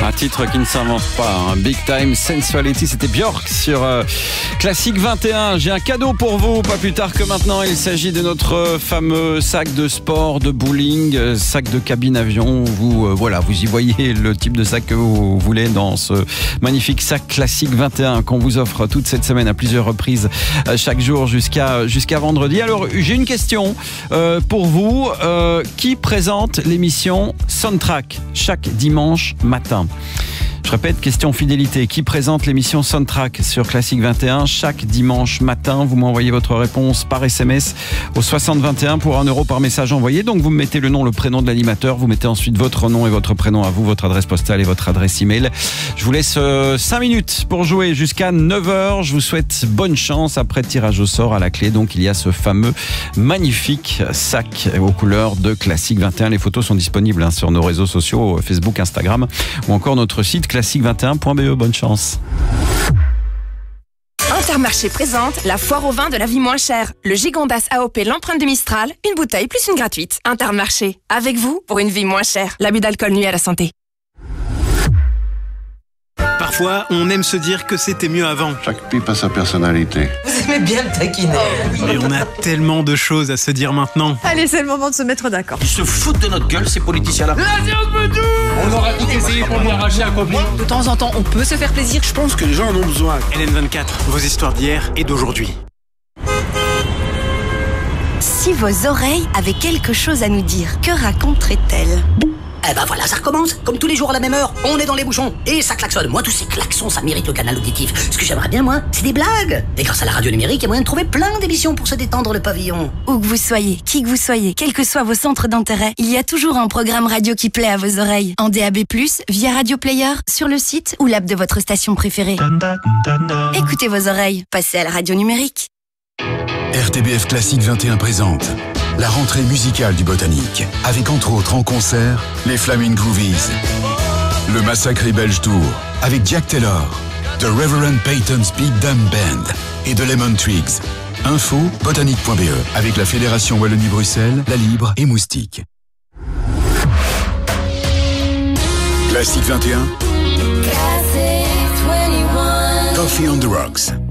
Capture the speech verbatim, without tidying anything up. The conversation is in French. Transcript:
Un titre qui ne s'invente pas, hein. Big Time Sensuality, c'était Björk sur euh, Classique vingt et un. J'ai un cadeau pour vous, pas plus tard que maintenant. Il s'agit de notre fameux sac de sport, de bowling, euh, sac de cabine avion. Vous, euh, voilà, vous y voyez le type de sac que vous voulez dans ce magnifique sac Classique vingt et un qu'on vous offre toute cette semaine à plusieurs reprises, euh, chaque jour jusqu'à jusqu'à vendredi. Alors, j'ai une question euh, pour vous. Euh, qui présente l'émission Soundtrack chaque dimanche matin? Je répète, question fidélité. Qui présente l'émission Soundtrack sur Classique vingt et un chaque dimanche matin? Vous m'envoyez votre réponse par S M S au soixante vingt et un pour un euro par message envoyé. Donc vous me mettez le nom, le prénom de l'animateur. Vous mettez ensuite votre nom et votre prénom à vous, votre adresse postale et votre adresse email. Je vous laisse euh, cinq minutes pour jouer jusqu'à neuf heures. Je vous souhaite bonne chance. Après tirage au sort à la clé, donc il y a ce fameux magnifique sac aux couleurs de Classique vingt et un. Les photos sont disponibles hein, sur nos réseaux sociaux, Facebook, Instagram ou encore notre site classique vingt et un point b e. Bonne chance. Intermarché présente la foire au vin de la vie moins chère. Le Gigondas A O P l'empreinte de Mistral, une bouteille plus une gratuite. Intermarché, avec vous pour une vie moins chère. L'abus d'alcool nuit à la santé. Parfois, on aime se dire que c'était mieux avant. Chaque pipe a sa personnalité. Vous aimez bien le taquiner. Mais on a tellement de choses à se dire maintenant. Allez, c'est le moment de se mettre d'accord. Ils se foutent de notre gueule, ces politiciens-là. On aura tout essayé pour lui arracher un copain. De temps en temps, on peut se faire plaisir. Je pense que les gens en ont besoin. L N vingt-quatre, vos histoires d'hier et d'aujourd'hui. Si vos oreilles avaient quelque chose à nous dire, que raconteraient-elles? Eh ben voilà, ça recommence. Comme tous les jours à la même heure, on est dans les bouchons. Et ça klaxonne. Moi, tous ces klaxons, ça mérite le canal auditif. Ce que j'aimerais bien, moi, c'est des blagues. Et grâce à la radio numérique, il y a moyen de trouver plein d'émissions pour se détendre le pavillon. Où que vous soyez, qui que vous soyez, quels que soient vos centres d'intérêt, il y a toujours un programme radio qui plaît à vos oreilles. En D A B plus, via Radio Player, sur le site ou l'app de votre station préférée. Écoutez vos oreilles. Passez à la radio numérique. R T B F Classique vingt et un présente la rentrée musicale du Botanique, avec entre autres en concert les Flaming Groovies, le Massacré Belge Tour, avec Jack Taylor, The Reverend Peyton's Big Dam Band et The Lemon Twigs. Info botanique point b e, avec la Fédération Wallonie-Bruxelles, La Libre et Moustique. Classique vingt et un, Coffee on the Rocks.